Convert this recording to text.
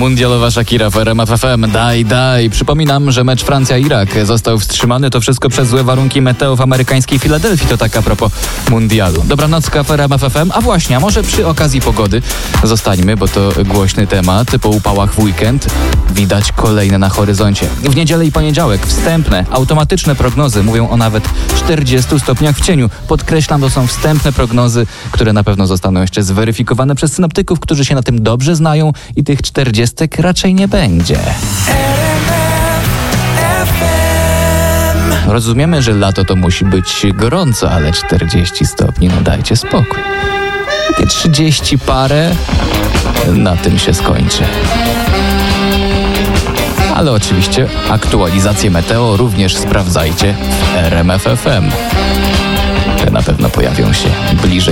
Mundialowa Shakira w RMF FM. Daj. Przypominam, że mecz Francja-Irak został wstrzymany. To wszystko przez złe warunki meteo w amerykańskiej Filadelfii. To tak a propos mundialu. Dobranocka w RMF FM. A właśnie, a może przy okazji pogody zostańmy, bo to głośny temat. Po upałach w weekend widać kolejne na horyzoncie. W niedzielę i poniedziałek wstępne, automatyczne prognozy mówią o nawet 40 stopniach w cieniu. Podkreślam, to są wstępne prognozy, które na pewno zostaną jeszcze zweryfikowane przez synoptyków, którzy się na tym dobrze znają i tych 40 raczej nie będzie. Rozumiemy, że lato to musi być gorąco, ale 40 stopni, no dajcie spokój. Takie 30 parę, na tym się skończy. Ale oczywiście aktualizacje meteo również sprawdzajcie w RMF FM. Te na pewno pojawią się bliżej